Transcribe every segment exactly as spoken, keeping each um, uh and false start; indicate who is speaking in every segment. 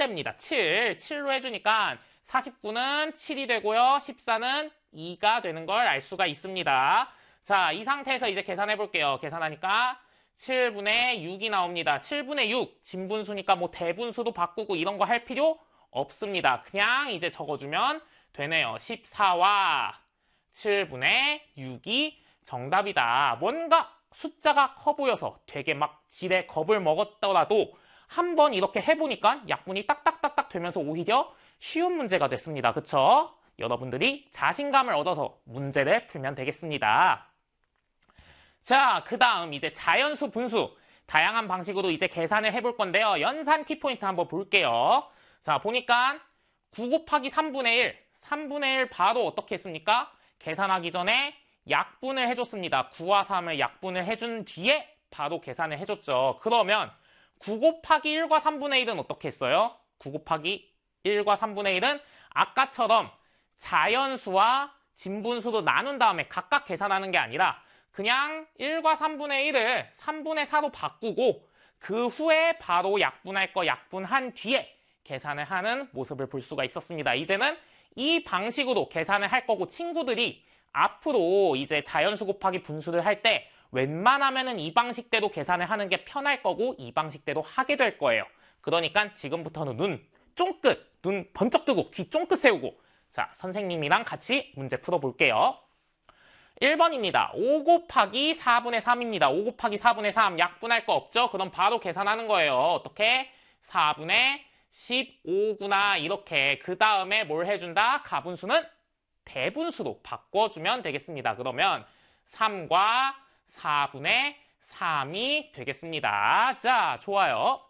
Speaker 1: 됩니다. 칠. 칠로 해주니까 사십구는 칠이 되고요. 십사는 이가 되는 걸 알 수가 있습니다. 자, 이 상태에서 이제 계산해 볼게요. 계산하니까 칠분의 육이 나옵니다. 칠분의 육. 진분수니까 뭐 대분수도 바꾸고 이런 거 할 필요 없습니다. 그냥 이제 적어주면 되네요. 십사와 칠분의 육이 정답이다. 뭔가 숫자가 커 보여서 되게 막 지레 겁을 먹었더라도 한번 이렇게 해보니까 약분이 딱딱딱딱 되면서 오히려 쉬운 문제가 됐습니다. 그쵸? 여러분들이 자신감을 얻어서 문제를 풀면 되겠습니다. 자, 그 다음 이제 자연수, 분수 다양한 방식으로 이제 계산을 해볼 건데요. 연산 키포인트 한번 볼게요. 자, 보니까 구 곱하기 삼분의 일, 삼분의 일 바로 어떻게 했습니까? 계산하기 전에 약분을 해줬습니다. 구와 삼을 약분을 해준 뒤에 바로 계산을 해줬죠. 그러면 구 곱하기 일과 삼분의 일은 어떻게 했어요? 구 곱하기 일과 삼분의 일은 아까처럼 자연수와 진분수로 나눈 다음에 각각 계산하는 게 아니라 그냥 일과 삼분의 일을 삼분의 사로 바꾸고 그 후에 바로 약분할 거 약분한 뒤에 계산을 하는 모습을 볼 수가 있었습니다. 이제는 이 방식으로 계산을 할 거고 친구들이 앞으로 이제 자연수 곱하기 분수를 할 때 웬만하면은 이 방식대로 계산을 하는 게 편할 거고 이 방식대로 하게 될 거예요. 그러니까 지금부터는 눈 쫑긋, 눈 번쩍 뜨고 귀 쫑긋 세우고 자, 선생님이랑 같이 문제 풀어볼게요. 일 번입니다. 오 곱하기 사분의 삼입니다. 오 곱하기 사분의 삼 약분할 거 없죠? 그럼 바로 계산하는 거예요. 어떻게? 사분의 십오구나 이렇게. 그 다음에 뭘 해준다? 가분수는 대분수로 바꿔주면 되겠습니다. 그러면 삼과 사분의 삼이 되겠습니다. 자, 좋아요.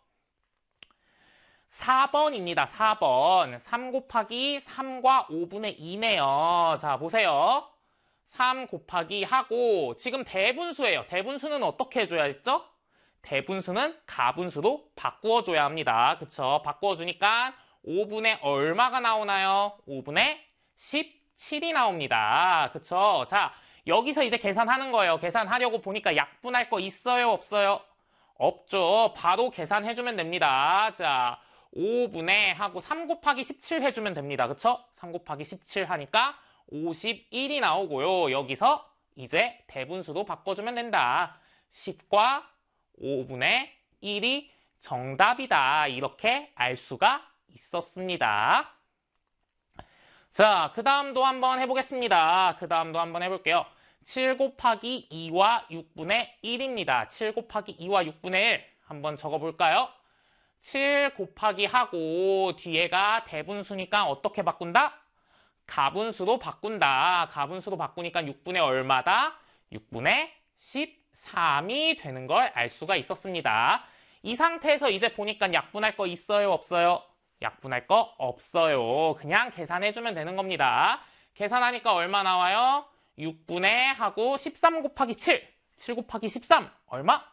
Speaker 1: 사 번입니다. 사 번. 삼 곱하기 삼과 오분의 이네요. 자, 보세요. 삼 곱하기 하고 지금 대분수예요. 대분수는 어떻게 해줘야 했죠? 대분수는 가분수로 바꾸어줘야 합니다. 그쵸? 바꾸어주니까 오분의 얼마가 나오나요? 오분의 십칠이 나옵니다. 그쵸? 자, 여기서 이제 계산하는 거예요. 계산하려고 보니까 약분할 거 있어요? 없어요? 없죠. 바로 계산해주면 됩니다. 자, 오분의 하고 삼 곱하기 십칠 해주면 됩니다. 그쵸? 삼 곱하기 십칠 하니까 오십일이 나오고요. 여기서 이제 대분수로 바꿔주면 된다. 십과 오분의 일이 정답이다. 이렇게 알 수가 있었습니다. 자, 그 다음도 한번 해보겠습니다. 그 다음도 한번 해볼게요. 칠 곱하기 이와 육분의 일입니다. 칠 곱하기 이와 육분의 일 한번 적어볼까요? 칠 곱하기 하고 뒤에가 대분수니까 어떻게 바꾼다? 가분수로 바꾼다. 가분수로 바꾸니까 육분의 얼마다? 육분의 십삼이 되는 걸 알 수가 있었습니다. 이 상태에서 이제 보니까 약분할 거 있어요? 없어요? 약분할 거 없어요. 그냥 계산해주면 되는 겁니다. 계산하니까 얼마 나와요? 육분의 하고 십삼 곱하기 칠. 칠 곱하기 십삼. 얼마?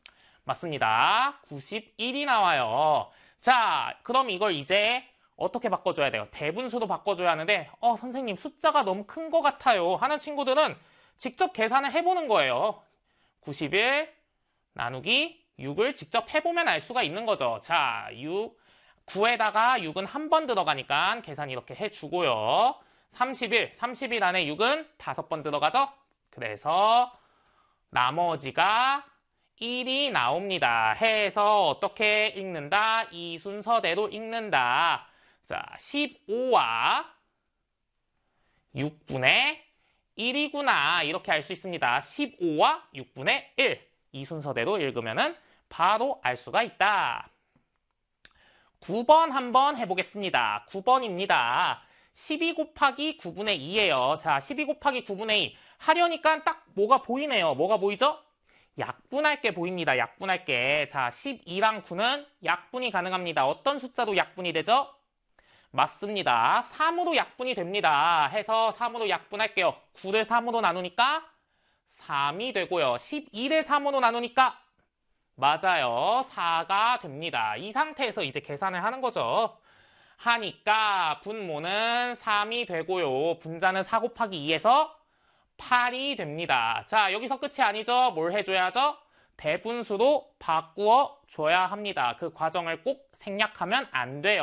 Speaker 1: 맞습니다. 구십일이 나와요. 자, 그럼 이걸 이제 어떻게 바꿔줘야 돼요? 대분수로 바꿔줘야 하는데 어 선생님 숫자가 너무 큰 것 같아요 하는 친구들은 직접 계산을 해보는 거예요. 구십일 나누기 육을 직접 해보면 알 수가 있는 거죠. 자, 육, 구에다가 육은 한 번 들어가니까 계산 이렇게 해주고요. 삼십일, 삼십일 안에 육은 다섯 번 들어가죠? 그래서 나머지가 일이 나옵니다. 해서 어떻게 읽는다? 이 순서대로 읽는다. 자, 십오와 육분의 일이구나. 이렇게 알 수 있습니다. 십오와 육분의 일. 이 순서대로 읽으면은 바로 알 수가 있다. 구 번 한번 해보겠습니다. 구 번입니다. 십이 곱하기 구분의 이예요. 자, 십이 곱하기 구분의 이. 하려니까 딱 뭐가 보이네요. 뭐가 보이죠? 약분할 게 보입니다. 약분할 게. 자, 십이랑 구는 약분이 가능합니다. 어떤 숫자로 약분이 되죠? 맞습니다. 삼으로 약분이 됩니다. 해서 삼으로 약분할게요. 구를 삼으로 나누니까 삼이 되고요. 십이를 삼으로 나누니까 맞아요. 사가 됩니다. 이 상태에서 이제 계산을 하는 거죠. 하니까 분모는 삼이 되고요. 분자는 사 곱하기 이에서 팔이 됩니다. 자, 여기서 끝이 아니죠. 뭘 해줘야죠? 대분수로 바꾸어 줘야 합니다. 그 과정을 꼭 생략하면 안 돼요.